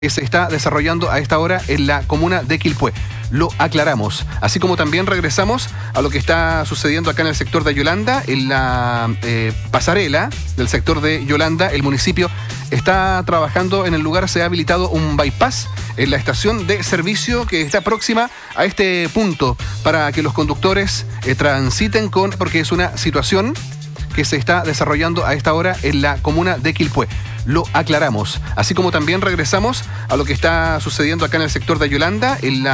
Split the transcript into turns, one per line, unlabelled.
que se está desarrollando a esta hora en la comuna de Quilpué. Lo aclaramos. Así como también regresamos a lo que está sucediendo acá en el sector de Yolanda, en la pasarela del sector de Yolanda. El municipio está trabajando en el lugar, se ha habilitado un bypass en la estación de servicio que está próxima a este punto para que los conductores transiten porque es una situación que se está desarrollando a esta hora en la comuna de Quilpué. Lo aclaramos. Así como también regresamos a lo que está sucediendo acá en el sector de Yolanda, en la